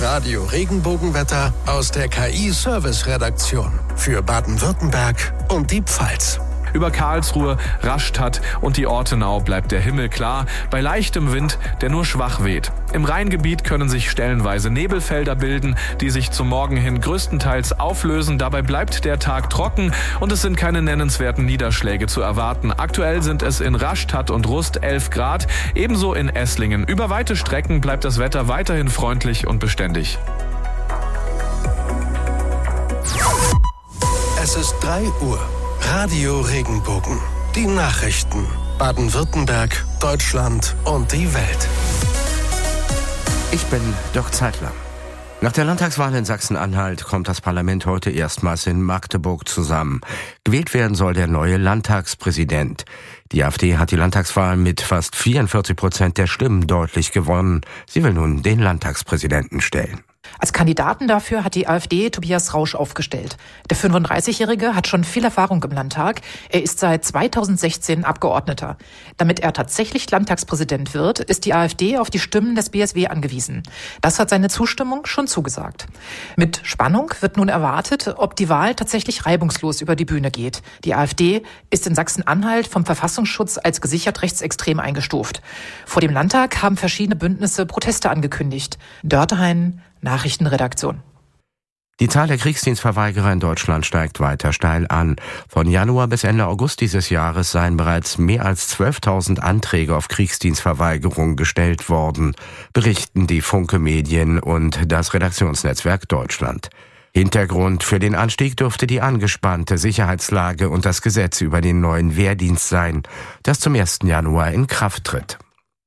Radio Regenbogenwetter aus der KI-Service-Redaktion für Baden-Württemberg und die Pfalz. Über Karlsruhe, Rastatt und die Ortenau bleibt der Himmel klar, bei leichtem Wind, der nur schwach weht. Im Rheingebiet können sich stellenweise Nebelfelder bilden, die sich zum Morgen hin größtenteils auflösen. Dabei bleibt der Tag trocken und es sind keine nennenswerten Niederschläge zu erwarten. Aktuell sind es in Rastatt und Rust 11 Grad, ebenso in Esslingen. Über weite Strecken bleibt das Wetter weiterhin freundlich und beständig. Es ist 3 Uhr. Radio Regenbogen. Die Nachrichten. Baden-Württemberg, Deutschland und die Welt. Ich bin Dirk Zeitler. Nach der Landtagswahl in Sachsen-Anhalt kommt das Parlament heute erstmals in Magdeburg zusammen. Gewählt werden soll der neue Landtagspräsident. Die AfD hat die Landtagswahl mit fast 44% der Stimmen deutlich gewonnen. Sie will nun den Landtagspräsidenten stellen. Als Kandidaten dafür hat die AfD Tobias Rausch aufgestellt. Der 35-Jährige hat schon viel Erfahrung im Landtag. Er ist seit 2016 Abgeordneter. Damit er tatsächlich Landtagspräsident wird, ist die AfD auf die Stimmen des BSW angewiesen. Das hat seine Zustimmung schon zugesagt. Mit Spannung wird nun erwartet, ob die Wahl tatsächlich reibungslos über die Bühne geht. Die AfD ist in Sachsen-Anhalt vom Verfassungsschutz als gesichert rechtsextrem eingestuft. Vor dem Landtag haben verschiedene Bündnisse Proteste angekündigt. Dörtehain, Nachrichtenredaktion. Die Zahl der Kriegsdienstverweigerer in Deutschland steigt weiter steil an. Von Januar bis Ende August dieses Jahres seien bereits mehr als 12.000 Anträge auf Kriegsdienstverweigerung gestellt worden, berichten die Funke Medien und das Redaktionsnetzwerk Deutschland. Hintergrund für den Anstieg dürfte die angespannte Sicherheitslage und das Gesetz über den neuen Wehrdienst sein, das zum 1. Januar in Kraft tritt.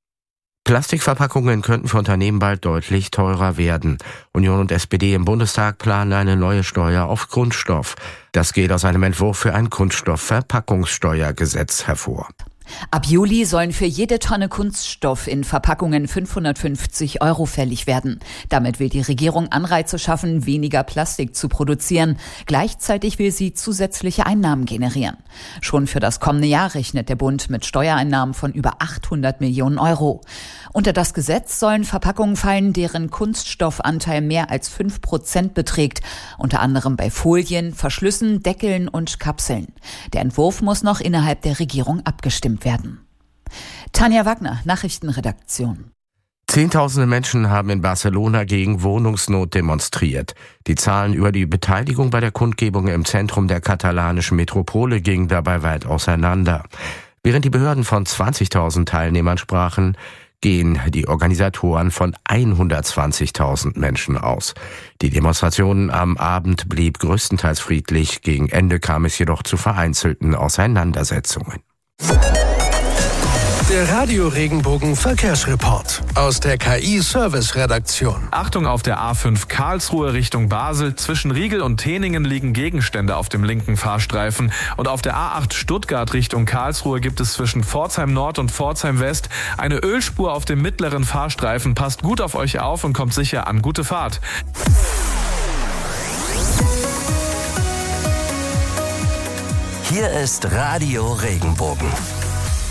Plastikverpackungen könnten für Unternehmen bald deutlich teurer werden. Union und SPD im Bundestag planen eine neue Steuer auf Kunststoff. Das geht aus einem Entwurf für ein Kunststoffverpackungssteuergesetz hervor. Ab Juli sollen für jede Tonne Kunststoff in Verpackungen 550 € fällig werden. Damit will die Regierung Anreize schaffen, weniger Plastik zu produzieren. Gleichzeitig will sie zusätzliche Einnahmen generieren. Schon für das kommende Jahr rechnet der Bund mit Steuereinnahmen von über 800 Millionen €. Unter das Gesetz sollen Verpackungen fallen, deren Kunststoffanteil mehr als 5% beträgt. Unter anderem bei Folien, Verschlüssen, Deckeln und Kapseln. Der Entwurf muss noch innerhalb der Regierung abgestimmt werden. Tanja Wagner, Nachrichtenredaktion. Zehntausende Menschen haben in Barcelona gegen Wohnungsnot demonstriert. Die Zahlen über die Beteiligung bei der Kundgebung im Zentrum der katalanischen Metropole gingen dabei weit auseinander. Während die Behörden von 20.000 Teilnehmern sprachen, gehen die Organisatoren von 120.000 Menschen aus. Die Demonstration am Abend blieb größtenteils friedlich. Gegen Ende kam es jedoch zu vereinzelten Auseinandersetzungen. Der Radio Regenbogen Verkehrsreport aus der KI-Service-Redaktion. Achtung auf der A5 Karlsruhe Richtung Basel. Zwischen Riegel und Teningen liegen Gegenstände auf dem linken Fahrstreifen. Und auf der A8 Stuttgart Richtung Karlsruhe gibt es zwischen Pforzheim Nord und Pforzheim West eine Ölspur auf dem mittleren Fahrstreifen. Passt gut auf euch auf und kommt sicher an. Gute Fahrt. Hier ist Radio Regenbogen.